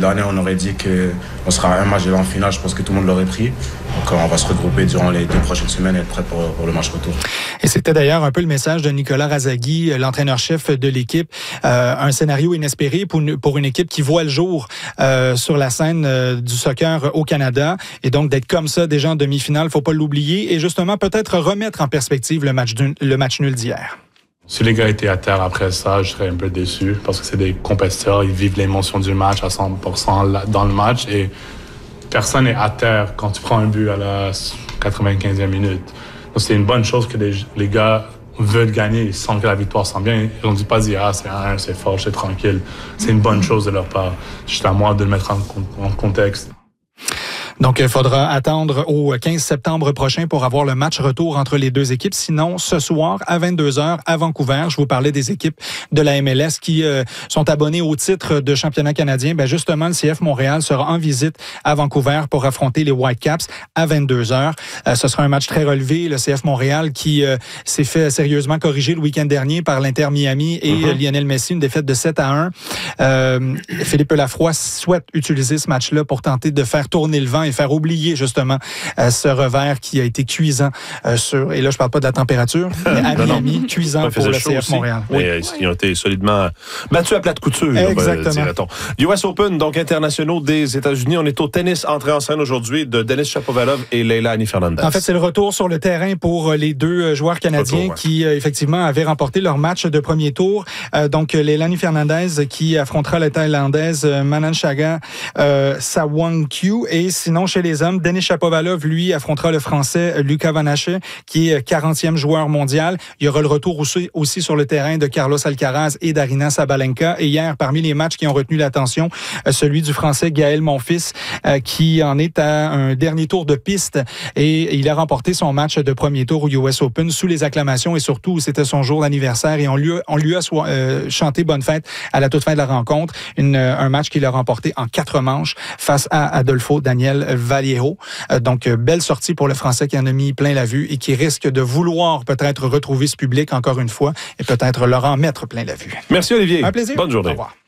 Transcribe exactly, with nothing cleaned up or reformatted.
l'année, on aurait dit qu'on sera à un match de en finale, je pense que tout le monde l'aurait pris. Donc on va se regrouper durant les deux prochaines semaines et être prêt pour, pour le match retour. Et c'était d'ailleurs un peu le message de Nicolas Razagui, l'entraîneur-chef de l'équipe. Euh, un scénario inespéré pour une, pour une équipe qui voit le jour euh, sur la scène euh, du soccer au Canada. Et donc d'être comme ça déjà en demi-finale, faut pas l'oublier. Et justement, peut-être remettre en perspective le match, le match nul d'hier. Si les gars étaient à terre après ça, je serais un peu déçu parce que c'est des compétiteurs, ils vivent l'émotion du match à cent pour cent dans le match et personne n'est à terre quand tu prends un but à la quatre-vingt-quinzième minute. Donc c'est une bonne chose que les, les gars veulent gagner, ils sentent que la victoire sent bien. Ils n'ont dit pas dire ah c'est un un, c'est fort, c'est tranquille. C'est une bonne chose de leur part. Juste à moi de le mettre en, en contexte. Donc, il faudra attendre au quinze septembre prochain pour avoir le match retour entre les deux équipes. Sinon, ce soir, à vingt-deux heures, à Vancouver, je vous parlais des équipes de la M L S qui euh, sont abonnées au titre de championnat canadien. Ben justement, le C F Montréal sera en visite à Vancouver pour affronter les Whitecaps à vingt-deux heures. Euh, ce sera un match très relevé. Le C F Montréal qui euh, s'est fait sérieusement corriger le week-end dernier par l'Inter Miami et uh-huh. Lionel Messi, une défaite de sept à un. Euh, Philippe Lafroy souhaite utiliser ce match-là pour tenter de faire tourner le vent et faire oublier justement euh, ce revers qui a été cuisant euh, sur, et là je parle pas de la température, mais à Miami, cuisant pour le C F Montréal. Oui. Mais, ils ont été solidement battus à plate couture. Exactement. U S Open, donc internationaux des États-Unis. On est au tennis entrée en scène aujourd'hui de Denis Shapovalov et Leila Annie Fernandez. En fait, c'est le retour sur le terrain pour les deux joueurs canadiens retour, ouais. qui euh, effectivement avaient remporté leur match de premier tour. Euh, donc Leila Annie Fernandez qui affrontera la Thaïlandaise euh, Manan Chaga euh, Sawangkyu, et sinon chez les hommes, Denis Shapovalov, lui, affrontera le Français Luca Vanache, qui est quarantième joueur mondial. Il y aura le retour aussi, aussi sur le terrain de Carlos Alcaraz et d'Arina Sabalenka. Et hier, parmi les matchs qui ont retenu l'attention, celui du Français Gaël Monfils, qui en est à un dernier tour de piste. Et il a remporté son match de premier tour au U S Open sous les acclamations et surtout, c'était son jour d'anniversaire et on lui a, on lui a so- euh, chanté bonne fête à la toute fin de la rencontre. Une, un match qu'il a remporté en quatre manches face à Adolfo Daniel Vallejo. Euh, donc, belle sortie pour le Français qui en a mis plein la vue et qui risque de vouloir peut-être retrouver ce public encore une fois et peut-être leur en mettre plein la vue. Merci Olivier. Un plaisir. Bonne journée. Au revoir.